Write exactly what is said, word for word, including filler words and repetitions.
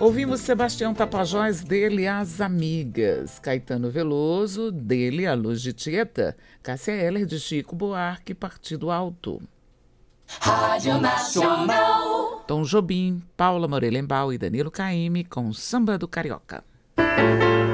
Ouvimos Sebastião Tapajós, dele As Amigas, Caetano Veloso, dele A Luz de Tieta, Cássia Eller de Chico Buarque, Partido Alto. Rádio Nacional. Tom Jobim, Paula Morelenbaum e Danilo Caymmi com Samba do Carioca.